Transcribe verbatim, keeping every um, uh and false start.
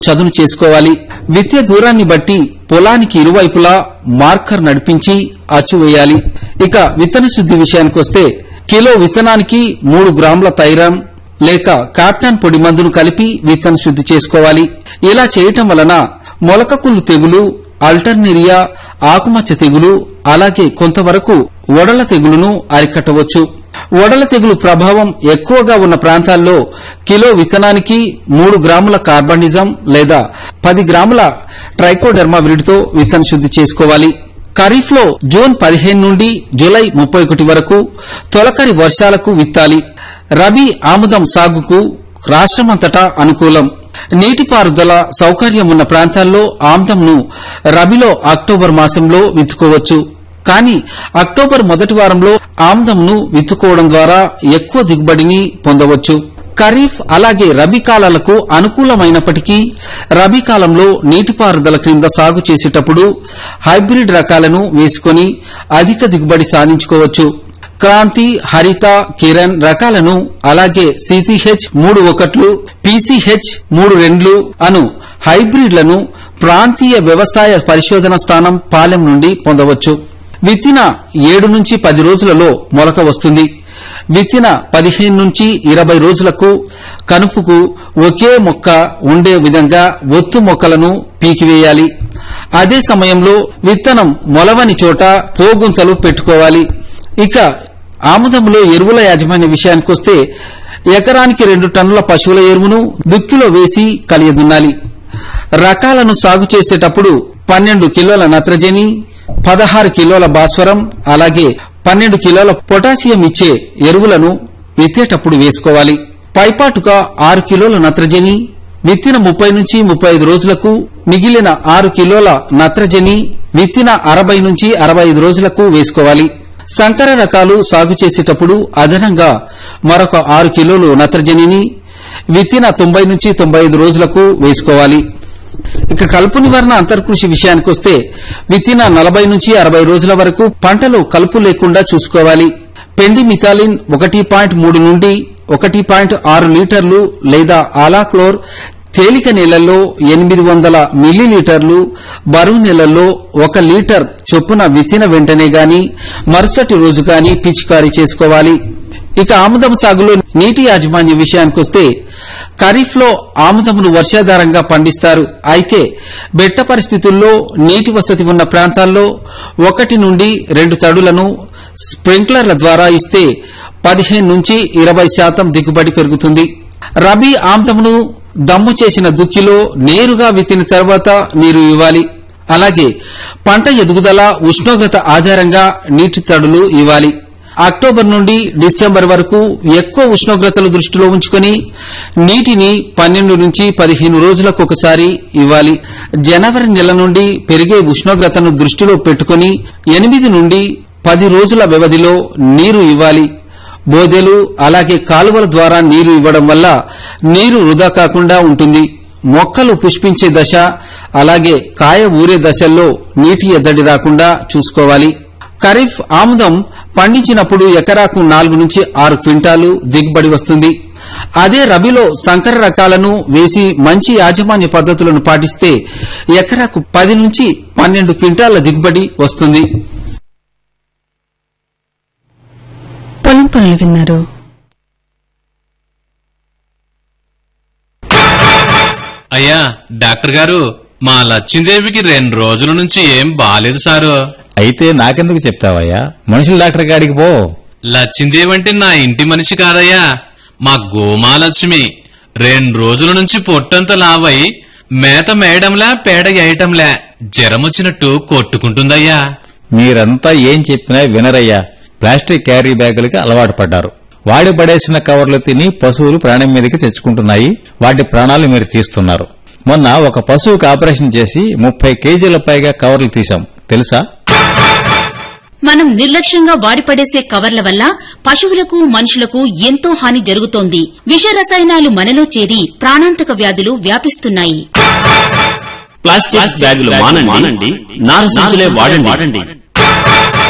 చదును చేసుకోవాలి. విత్తే దూరాన్ని బట్టి పొలానికి ఇరువైపులా మార్కర్ నడిపించి అచ్చు వేయాలి. ఇక విత్తన శుద్ది విషయానికొస్తే కిలో విత్తనానికి మూడు గ్రాముల థైరామ్ లేక కాప్టాన్ పొడి మందును కలిపి విత్తన శుద్ది చేసుకోవాలి. ఇలా చేయటం వలన మొలకకుళ్ళు తెగులు, అల్టర్నేరియా, ఆకుమచ్చ తెగులు, అలాగే కొంతవరకు వడల తెగులును అరికట్టవచ్చు. వడల తెగులు ప్రభావం ఎక్కువగా ఉన్న ప్రాంతాల్లో కిలో విత్తనానికి మూడు గ్రాముల కార్బనిజం లేదా పది గ్రాముల ట్రైకోడెర్మా విరిడితో విత్తన శుద్ది చేసుకోవాలి. ఖరీఫ్ లో జూన్ పదిహేను నుండి జులై ముప్పై ఒకటి వరకు తొలకరి వర్షాలకు విత్తాలి. రబీ ఆముదం సాగుకు రాష్టమంతటా అనుకూలం. నీటిపారుదల సౌకర్యం ఉన్న ప్రాంతాల్లో ఆముదంను రబీలో అక్టోబర్ మాసంలో విత్తుకోవచ్చు. కానీ అక్టోబర్ మొదటి వారంలో ఆముదంను విత్తుకోవడం ద్వారా ఎక్కువ దిగుబడిని పొందవచ్చు. ఖరీఫ్ అలాగే రబీ కాలాలకు అనుకూలమైనప్పటికీ రబీ కాలంలో నీటిపారుదల క్రింద సాగు చేసేటప్పుడు హైబ్రిడ్ రకాలను వేసుకుని అధిక దిగుబడి సాధించుకోవచ్చు. క్రాంతి, హరిత, కిరణ్ రకాలను అలాగే సీసీహెచ్ మూడు ఒకట్లు, పీసీహెచ్ మూడు రెండ్లు అను హైబ్రిడ్లను ప్రాంతీయ వ్యవసాయ పరిశోధన స్థానం పాలెం నుండి పొందవచ్చు. విత్తిన ఏడు నుంచి పది రోజులలో మొలక వస్తుంది. విత్తిన పదిహేను నుంచి ఇరవై రోజులకు కనుపుకు ఒకే మొక్క ఉండే విధంగా ఒత్తు మొక్కలను పీకివేయాలి. అదే సమయంలో విత్తనం మొలవని చోట పోగుంతలు పెట్టుకోవాలి. ఇక ఆముదంలో ఎరువుల యాజమాన్య విషయానికొస్తే ఎకరానికి రెండు టన్నుల పశువుల ఎరువును దుక్కిలో వేసి కలియదున్నాలి. రకాలను సాగు చేసేటప్పుడు పన్నెండు కిలోల నత్రజని, పదహారు కిలోల భాస్వరం అలాగే పన్నెండు కిలోల పొటాషియం ఇచ్చే ఎరువులను విత్తేటప్పుడు వేసుకోవాలి. పైపాటుగా ఆరు కిలోల నత్రజని విత్తిన ముప్పై నుంచి ముప్పై ఐదు రోజులకు, మిగిలిన ఆరు కిలోల నత్రజని విత్తిన అరవై నుంచి అరవై ఐదు రోజులకు వేసుకోవాలి. సంకర రకాలు సాగు చేసేటప్పుడు అదనంగా మరొక ఆరు కిలోలు నత్రజనిని విత్తిన తొంభై నుంచి తొంభై ఐదు రోజులకు వేసుకోవాలి. ఇక కలుపు నివారణ అంతర్కృషి విషయానికొస్తే విత్తిన నలభై నుంచి అరవై రోజుల వరకు పంటలో కలుపు లేకుండా చూసుకోవాలి. పెండి మిథాలిన్ ఒకటి పాయింట్ మూడు నుండి ఒకటి పాయింట్ ఆరు లీటర్లు లేదా ఆలాక్లోర్ తేలిక నీళ్లలో ఎనిమిది వందల మిల్లీలీటర్లు, బరువు నీళ్లలో ఒక లీటర్ చొప్పున విత్తిన వెంటనే గాని మరుసటి రోజు గాని పిచికారీ చేసుకోవాలి. ఇక ఆముదం సాగులో నీటి యాజమాన్య విషయానికొస్తే ఖరీఫ్ లో ఆముదమును వర్షాధారంగా పండిస్తారు. అయితే బెట్ట పరిస్థితుల్లో నీటి వసతి ఉన్న ప్రాంతాల్లో ఒకటి నుండి రెండు తడులను స్ప్రింక్లర్ల ద్వారా ఇస్తే పదిహేను నుంచి ఇరవై శాతం దిగుబడి పెరుగుతుంది. రబీ ఆముదమును దమ్ము చేసిన దుక్కిలో నేరుగా విత్తిన తర్వాత నీరు ఇవ్వాలి. అలాగే పంట ఎదుగుదల, ఉష్ణోగ్రత ఆధారంగా నీటి తడులు ఇవ్వాలి. అక్టోబర్ నుండి డిసెంబర్ వరకు ఎక్కువ ఉష్ణోగ్రతలు దృష్టిలో ఉంచుకుని నీటిని పన్నెండు నుంచి పదిహేను రోజులకు ఒకసారి ఇవ్వాలి. జనవరి నెల నుండి పెరిగే ఉష్ణోగ్రతను దృష్టిలో పెట్టుకుని ఎనిమిది నుండి పది రోజుల వ్యవధిలో నీరు ఇవ్వాలి. బోదెలు అలాగే కాలువల ద్వారా నీరు ఇవ్వడం వల్ల నీరు వృధా కాకుండా ఉంటుంది. మొక్కలు పుష్పించే దశ అలాగే కాయ ఊరే దశల్లో నీటి ఎద్దడి రాకుండా చూసుకోవాలి. ఖరీఫ్ ఆముదం పండించినప్పుడు ఎకరాకు నాలుగు నుంచి ఆరు క్వింటాలు దిగుబడి వస్తుంది. అదే రబీలో సంకర రకాలను వేసి మంచి యాజమాన్య పద్దతులను పాటిస్తే ఎకరాకు పది నుంచి పన్నెండు క్వింటాల దిగుబడి వస్తుంది. పొలం పనులు విన్నారు. అయ్యా డాక్టర్ గారు, మా లచ్చిందేవికి రెండు రోజుల నుంచి ఏం బాలేదు సారు. అయితే నాకెందుకు చెప్తావయ్యా, మనుషుల డాక్టర్ గాడికి పో. లచ్చిందేవి అంటే నా ఇంటి మనిషి కాదయ్యా, మా గోమాలక్ష్మి. రెండు రోజుల నుంచి పొట్టంత లావై మేత మేయడంలా పేడ వేయటంలా జ్వరమొచ్చినట్టు కొట్టుకుంటుందయ్యా. మీరంతా ఏం చెప్పినా వినరయ్యా. ప్లాస్టిక్ క్యారీ బ్యాగులకి అలవాటు పడ్డారు. వాడి పడేసిన కవర్లు తిని పశువులు ప్రాణం మీదకి తెచ్చుకుంటున్నాయి. వాటి ప్రాణాలు మీరు తీస్తున్నారు. మొన్న ఒక పశువుకి ఆపరేషన్ చేసి ముప్పై కేజీల పైగా కవర్లు తీశాం తెలుసా? మనం నిర్లక్ష్యంగా వాడిపడేసే కవర్ల వల్ల పశువులకు, మనుషులకు ఎంతో హాని జరుగుతోంది. విష రసాయనాలు మనలో చేరి ప్రాణాంతక వ్యాధులు వ్యాపిస్తున్నాయి. ప్లాస్టిక్ బ్యాగులు మానండి, నార సంచులే వాడండి.